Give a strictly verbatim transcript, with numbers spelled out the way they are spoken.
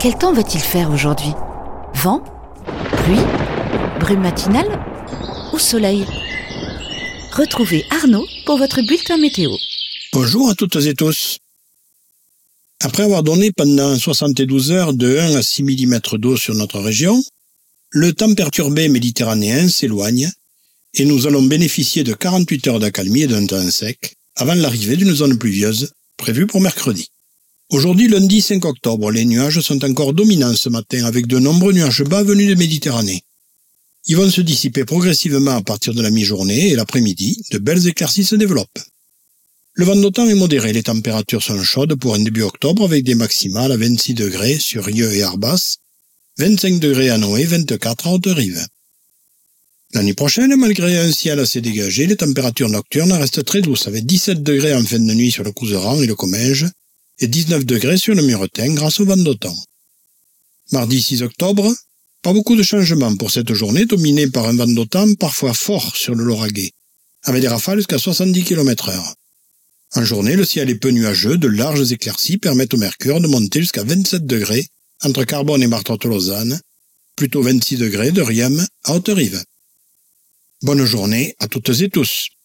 Quel temps va-t-il faire aujourd'hui? Vent? Pluie? Brume matinale? Ou soleil? Retrouvez Arnaud pour votre bulletin météo. Bonjour à toutes et tous. Après avoir donné pendant soixante-douze heures de un à six millimètres d'eau sur notre région, le temps perturbé méditerranéen s'éloigne et nous allons bénéficier de quarante-huit heures d'accalmie et d'un temps sec avant l'arrivée d'une zone pluvieuse prévue pour mercredi. Aujourd'hui, lundi cinq octobre, les nuages sont encore dominants ce matin avec de nombreux nuages bas venus de Méditerranée. Ils vont se dissiper progressivement à partir de la mi-journée et l'après-midi, de belles éclaircies se développent. Le vent d'OTAN est modéré, les températures sont chaudes pour un début octobre avec des maximales à vingt-six degrés sur Rieux et Arbas, vingt-cinq degrés à Noé, vingt-quatre à Haute-Rive. L'année prochaine, malgré un ciel assez dégagé, les températures nocturnes restent très douces avec dix-sept degrés en fin de nuit sur le Couserans et le Comminges et dix-neuf degrés sur le Muretin grâce au vent d'OTAN. Mardi six octobre, pas beaucoup de changements pour cette journée dominée par un vent d'OTAN parfois fort sur le Lauragais, avec des rafales jusqu'à soixante-dix kilomètres heure. En journée, le ciel est peu nuageux, de larges éclaircies permettent au mercure de monter jusqu'à vingt-sept degrés entre Carbone et Martorte-Lausanne, plutôt vingt-six degrés de Riem à Haute-Rive. Bonne journée à toutes et tous.